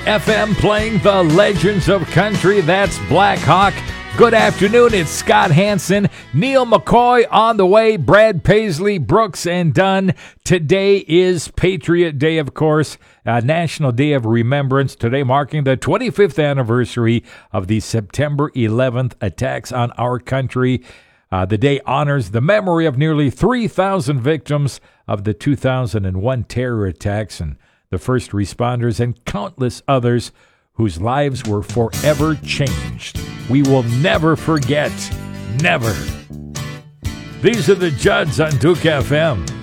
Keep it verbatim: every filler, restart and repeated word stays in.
F M playing the legends of country. That's Black Hawk. Good afternoon. It's Scott Hansen, Neil McCoy on the way, Brad Paisley, Brooks, and Dunn. Today is Patriot Day, of course, a National Day of Remembrance. Today marking the twenty-fifth anniversary of the September eleventh attacks on our country. Uh, the day honors the memory of nearly three thousand victims of the two thousand one terror attacks and the first responders and countless others whose lives were forever changed. We will never forget. Never. These are the Judds on Duke F M.